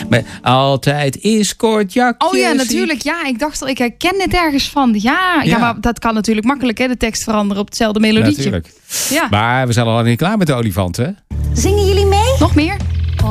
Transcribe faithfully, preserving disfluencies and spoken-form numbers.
Maar altijd is kort jakje. Oh ja, natuurlijk. Ja, ik dacht al, ik herken dit ergens van. Ja, ja. ja, maar dat kan natuurlijk makkelijk, hè? De tekst veranderen op hetzelfde melodietje. Natuurlijk. Ja. Maar we zijn al niet klaar met de olifanten. Zingen jullie mee? Nog meer?